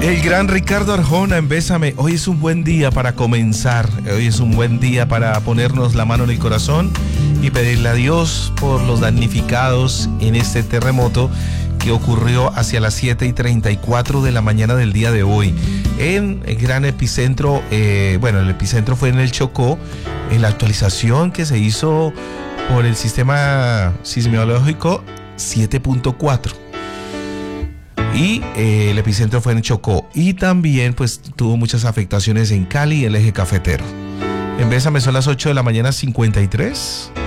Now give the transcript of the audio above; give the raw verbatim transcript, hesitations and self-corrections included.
El gran Ricardo Arjona en Bésame. Hoy es un buen día para comenzar. Hoy es un buen día para ponernos la mano en el corazón y pedirle a Dios por los damnificados en este terremoto que ocurrió hacia las siete y treinta y cuatro de la mañana del día de hoy. En el gran epicentro, eh, bueno, el epicentro fue en el Chocó. En la actualización que se hizo por el sistema sismológico siete punto cuatro. Y eh, el epicentro fue en Chocó. Y también pues tuvo muchas afectaciones en Cali y el eje cafetero. En Bésame son las ocho de la mañana cincuenta y tres.